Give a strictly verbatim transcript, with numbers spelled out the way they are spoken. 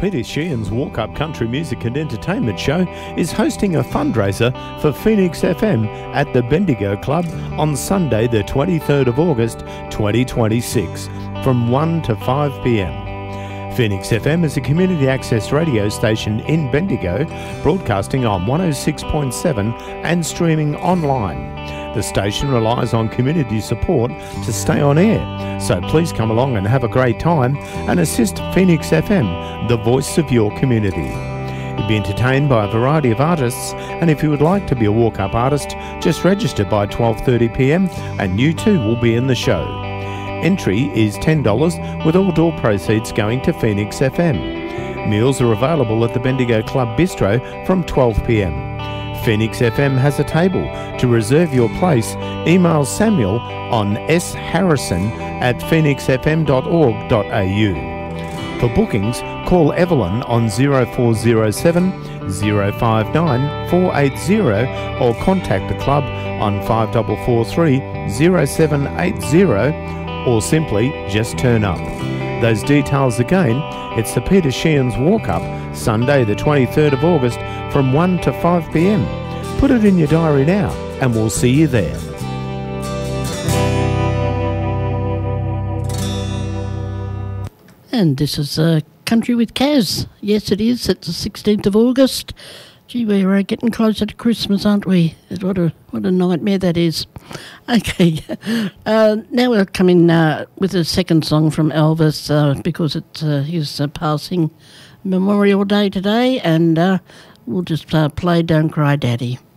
Peter Sheehan's Walk Up Country Music and Entertainment Show is hosting a fundraiser for Phoenix F M at the Bendigo Club on Sunday the twenty-third of August twenty twenty-six from one to five p m. Phoenix F M is a community access radio station in Bendigo, broadcasting on one oh six point seven and streaming online. The station relies on community support to stay on air, so please come along and have a great time and assist Phoenix F M, the voice of your community. You'll be entertained by a variety of artists, and if you would like to be a walk-up artist, just register by twelve thirty p m and you too will be in the show. Entry is ten dollars with all door proceeds going to Phoenix F M. Meals are available at the Bendigo Club Bistro from twelve p m. Phoenix F M has a table. To reserve your place, email Samuel on s harrison at phoenix f m dot org dot a u. For bookings, call Evelyn on zero four zero seven, zero five nine, four eight zero or contact the club on five four four three, zero seven eight zero or simply just turn up. Those details again, it's the Peter Sheehan's Walk Up, Sunday the twenty-third of August from one to five p m. Put it in your diary now and we'll see you there. And this is uh, Country with Kaz. Yes, it is. It's the sixteenth of August. Gee, we're uh, getting closer to Christmas, aren't we? What a what a nightmare that is. Okay, uh, now we'll come in uh, with a second song from Elvis uh, because it's uh, his uh, passing Memorial Day today, and uh, we'll just uh, play Don't Cry Daddy.